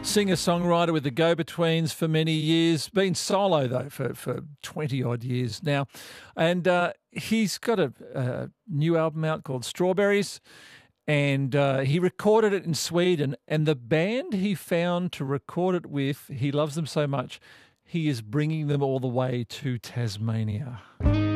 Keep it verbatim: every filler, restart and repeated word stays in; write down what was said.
Singer-songwriter with the Go-Betweens for many years, been solo though for, for twenty odd years now. And uh, he's got a, a new album out called Strawberries, and uh, he recorded it in Sweden. And the band he found to record it with, he loves them so much, he is bringing them all the way to Tasmania.